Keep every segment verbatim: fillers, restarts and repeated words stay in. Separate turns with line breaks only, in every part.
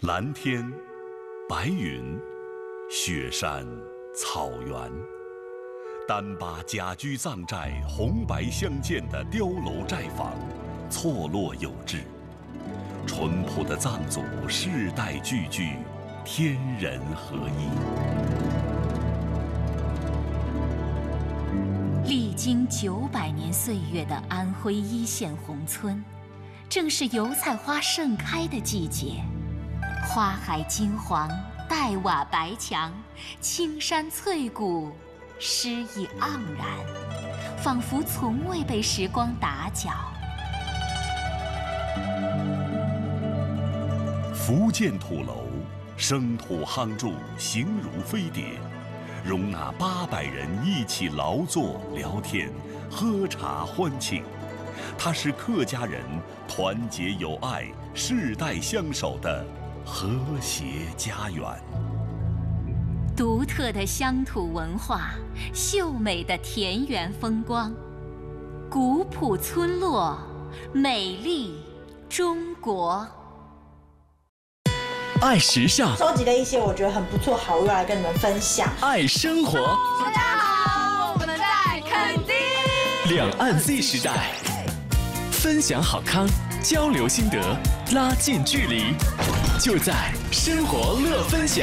蓝天、白云、雪山、草原，单把甲居藏寨红白相间的碉楼寨房，错落有致。淳朴的藏族世代聚聚，天人合一。
历经九百年岁月的安徽一线宏村，正是油菜花盛开的季节。花海金黄，黛瓦白墙，青山翠谷，诗意盎然，仿佛从未被时光打搅。
福建土楼，生土夯筑，形如飞碟，容纳八百人一起劳作、聊天、喝茶欢庆。它是客家人团结友爱、世代相守的和谐家园。
独特的乡土文化，秀美的田园风光，古朴村落，美丽中国。
爱时尚，
收集了一些我觉得很不错好物来跟你们分享。
爱生活，
大家好，我们在垦丁。
两岸 Z 时代，分享好康，交流心得，拉近距离，就在生活乐分享。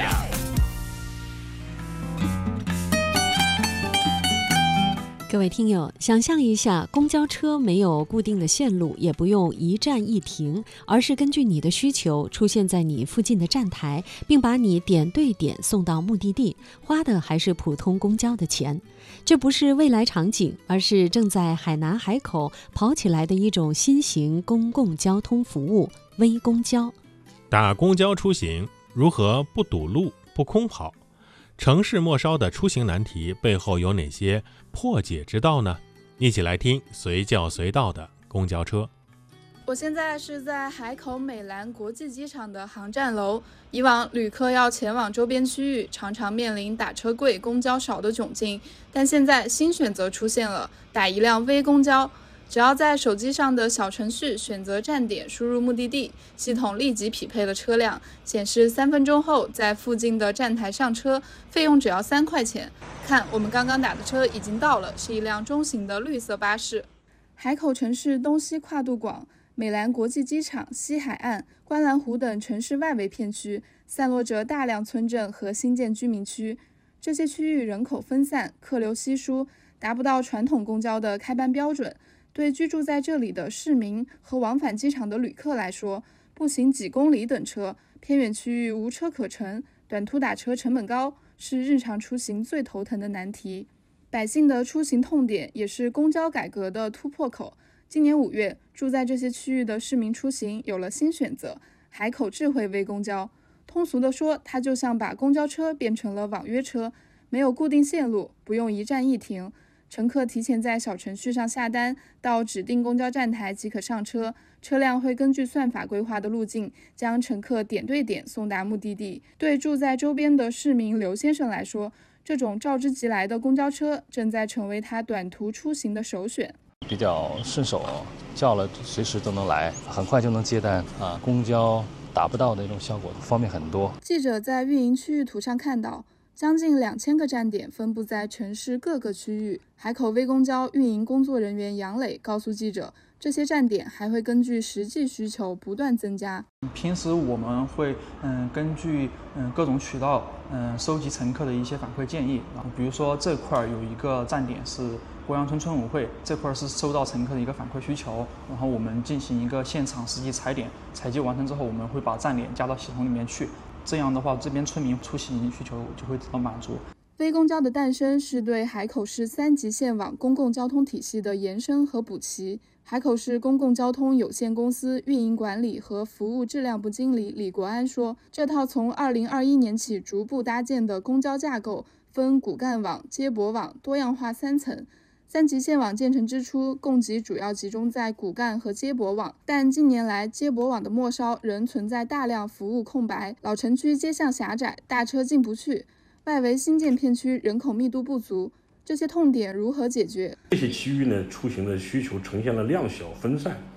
各位听友，想象一下，公交车没有固定的线路，也不用一站一停，而是根据你的需求出现在你附近的站台，并把你点对点送到目的地，花的还是普通公交的钱。这不是未来场景，而是正在海南海口跑起来的一种新型公共交通服务——微公交。
打公交出行如何不堵路、不空跑？城市末梢的出行难题背后有哪些破解之道呢？一起来听随叫随到的公交车。
我现在是在海口美兰国际机场的航站楼。以往旅客要前往周边区域，常常面临打车贵、公交少的窘境，但现在新选择出现了，打一辆微公交。只要在手机上的小程序选择站点，输入目的地，系统立即匹配了车辆，显示三分钟后在附近的站台上车，费用只要三块钱。看，我们刚刚打的车已经到了，是一辆中型的绿色巴士。海口城市东西跨度广，美兰国际机场、西海岸、观澜湖等城市外围片区散落着大量村镇和新建居民区，这些区域人口分散，客流稀疏，达不到传统公交的开办标准。对居住在这里的市民和往返机场的旅客来说，步行几公里等车，偏远区域无车可乘，短途打车成本高，是日常出行最头疼的难题。百姓的出行痛点也是公交改革的突破口。今年五月，住在这些区域的市民出行有了新选择——海口智慧微公交。通俗地说，它就像把公交车变成了网约车，没有固定线路，不用一站一停。乘客提前在小程序上下单，到指定公交站台即可上车，车辆会根据算法规划的路径，将乘客点对点送达目的地。对住在周边的市民刘先生来说，这种召之即来的公交车正在成为他短途出行的首选。
比较顺手，叫了随时都能来，很快就能接单啊！公交达不到的那种效果，方便很多。
记者在运营区域图上看到，将近两千个站点分布在城市各个区域。海口微公交运营工作人员杨磊告诉记者，这些站点还会根据实际需求不断增加。
平时我们会嗯根据嗯各种渠道嗯收集乘客的一些反馈建议，然后比如说这块有一个站点是国阳村村委会，这块是收到乘客的一个反馈需求，然后我们进行一个现场实际踩点，采集完成之后，我们会把站点加到系统里面去。这样的话，这边村民出行需求就会得到满足。
微公交的诞生是对海口市三级线网公共交通体系的延伸和补齐。海口市公共交通有限公司运营管理和服务质量部经理李国安说，这套从二零二一年起逐步搭建的公交架构分骨干网、接驳网多样化三层。三级线网建成之初，供给主要集中在骨干和接驳网，但近年来接驳网的末梢仍存在大量服务空白，老城区街巷狭窄，大车进不去，外围新建片区人口密度不足，这些痛点如何解决？
这些区域呢，出行的需求呈现了量小分散，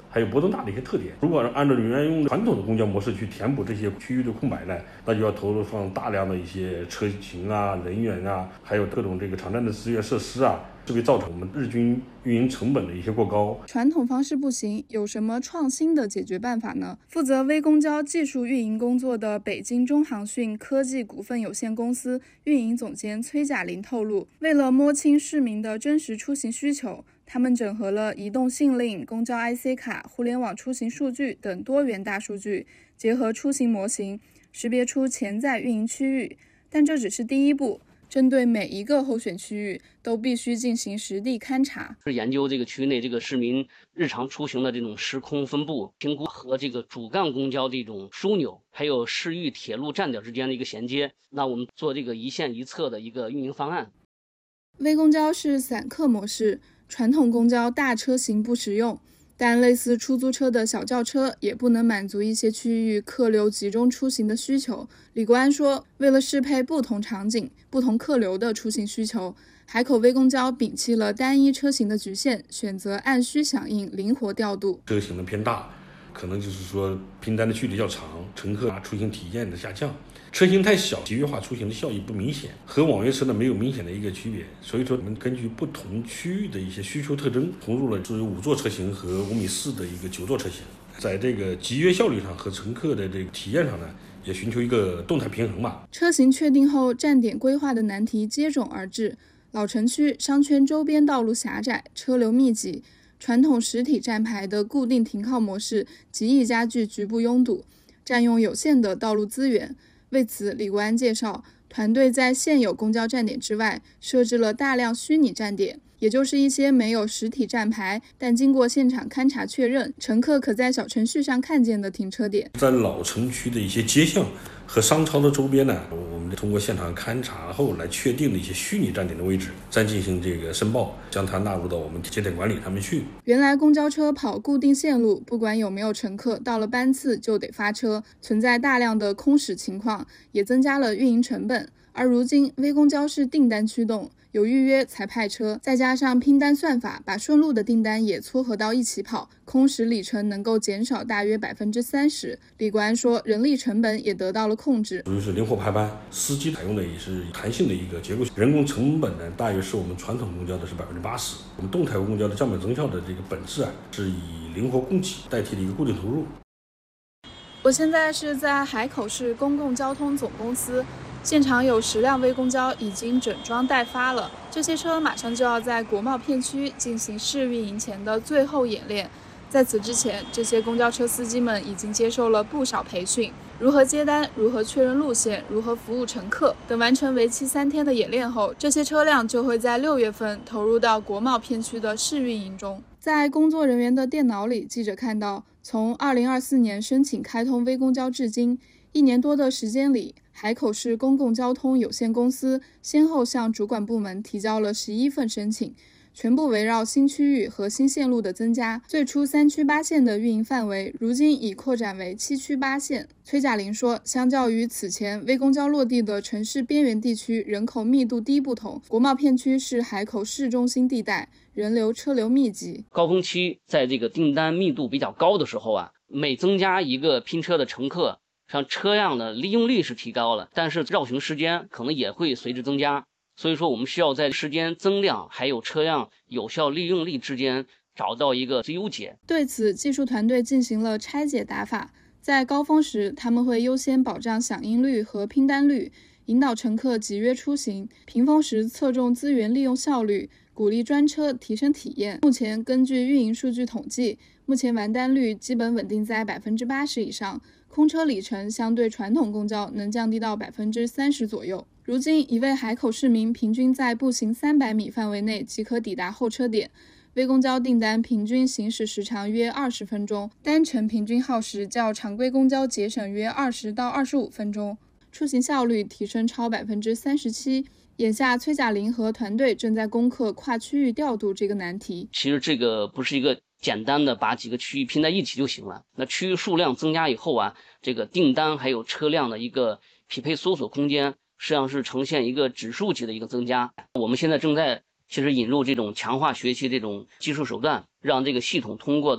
还有波动大的一些特点。如果按照原用传统的公交模式去填补这些区域的空白呢，那就要投入放大量的一些车型啊、人员啊，还有各种这个场站的资源设施啊，这会造成我们日均运营成本的一些过高。
传统方式不行，有什么创新的解决办法呢？负责微公交技术运营工作的北京中航讯科技股份有限公司运营总监崔甲林透露，为了摸清市民的真实出行需求，他们整合了移动信令、公交 I C 卡、互联网出行数据等多元大数据，结合出行模型，识别出潜在运营区域。但这只是第一步，针对每一个候选区域都必须进行实地勘察，
是研究这个区内这个市民日常出行的这种时空分布，评估和这个主干公交的一种枢纽，还有市域铁路站点之间的一个衔接。那我们做这个一线一策的一个运营方案。
微公交是散客模式，传统公交大车型不实用，但类似出租车的小轿车也不能满足一些区域客流集中出行的需求。李国安说，为了适配不同场景、不同客流的出行需求，海口微公交摒弃了单一车型的局限，选择按需响应，灵活调度。
车型的偏大，可能就是说拼单的距离较长，乘客出行体验的下降。车型太小，集约化出行的效益不明显，和网约车呢没有明显的一个区别。所以说，我们根据不同区域的一些需求特征，投入了属于五座车型和五米四的一个九座车型。在这个集约效率上和乘客的这个体验上呢，也寻求一个动态平衡嘛。
车型确定后，站点规划的难题接踵而至。老城区商圈周边道路狭窄，车流密集，传统实体站牌的固定停靠模式极易加剧局部拥堵，占用有限的道路资源。为此，李国安介绍，团队在现有公交站点之外设置了大量虚拟站点，也就是一些没有实体站牌，但经过现场勘查确认，乘客可在小程序上看见的停车点。
在老城区的一些街巷和商超的周边呢，我们通过现场勘查后来确定的一些虚拟站点的位置，再进行这个申报，将它纳入到我们节点管理上面去。
原来公交车跑固定线路，不管有没有乘客，到了班次就得发车，存在大量的空驶情况，也增加了运营成本。而如今微公交是订单驱动，有预约才派车，再加上拼单算法，把顺路的订单也撮合到一起跑，空驶里程能够减少大约百分之三十。李国安说，人力成本也得到了控制，
属于是灵活排班，司机采用的也是弹性的一个结构，人工成本呢，大约是我们传统公交的是百分之八十。我们动态公交的降本增效的这个本质啊，是以灵活供给代替了一个固定投入。
我现在是在海口市公共交通总公司。现场有十辆微公交已经整装待发了，这些车马上就要在国贸片区进行试运营前的最后演练。在此之前，这些公交车司机们已经接受了不少培训，如何接单，如何确认路线，如何服务乘客等。完成为期三天的演练后，这些车辆就会在六月份投入到国贸片区的试运营中。在工作人员的电脑里，记者看到，从二零二四年申请开通微公交至今，一年多的时间里，海口市公共交通有限公司先后向主管部门提交了十一份申请，全部围绕新区域和新线路的增加。最初三区八线的运营范围，如今已扩展为七区八线。崔甲林说，相较于此前微公交落地的城市边缘地区人口密度低不同，国贸片区是海口市中心地带，人流车流密集。
高峰期在这个订单密度比较高的时候啊，每增加一个拼车的乘客，像车辆的利用率是提高了，但是绕行时间可能也会随之增加。所以说我们需要在时间增量还有车辆有效利用率之间找到一个最优解。
对此，技术团队进行了拆解打法，在高峰时他们会优先保障响应率和拼单率，引导乘客集约出行；平峰时侧重资源利用效率，鼓励专车提升体验。目前根据运营数据统计，目前完单率基本稳定在百分之八十以上，空车里程相对传统公交能降低到百分之三十左右。如今，一位海口市民平均在步行三百米范围内即可抵达候车点。微公交订单平均行驶时长约二十分钟，单程平均耗时较常规公交节省约二十到二十五分钟，出行效率提升超百分之三十七。眼下，崔甲林和团队正在攻克跨区域调度这个难题。
其实这个不是一个简单的把几个区域拼在一起就行了。那区域数量增加以后啊，这个订单还有车辆的一个匹配搜索空间，实际上是呈现一个指数级的一个增加。我们现在正在其实引入这种强化学习这种技术手段，让这个系统通过对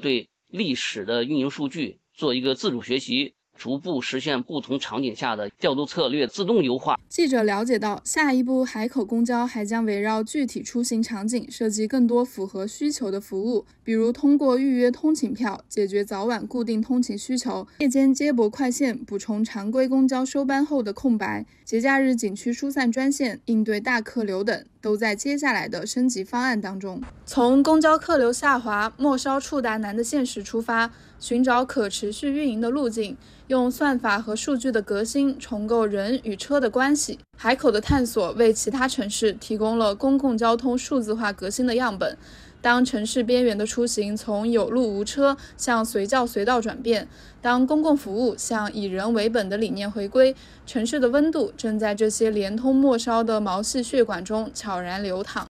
历史的运营数据，做一个自主学习，逐步实现不同场景下的调度策略自动优化。
记者了解到，下一步海口公交还将围绕具体出行场景设计更多符合需求的服务，比如通过预约通勤票解决早晚固定通勤需求，夜间接驳快线补充常规公交收班后的空白，节假日景区疏散专线应对大客流等，都在接下来的升级方案当中。从公交客流下滑、末梢触达难的现实出发，寻找可持续运营的路径，用算法和数据的革新重构人与车的关系。海口的探索为其他城市提供了公共交通数字化革新的样本。当城市边缘的出行从有路无车向随叫随到转变，当公共服务向以人为本的理念回归，城市的温度正在这些连通末梢的毛细血管中悄然流淌。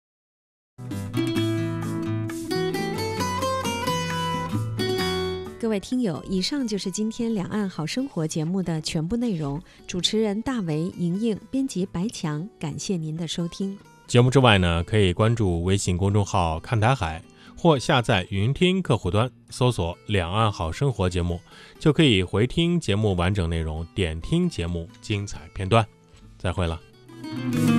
各位听友，以上就是今天两岸好生活节目的全部内容。主持人大为、莹莹，编辑白强，感谢您的收听。
节目之外呢，可以关注微信公众号看台海，或下载云听客户端，搜索两岸好生活节目，就可以回听节目完整内容，点听节目精彩片段。再会了。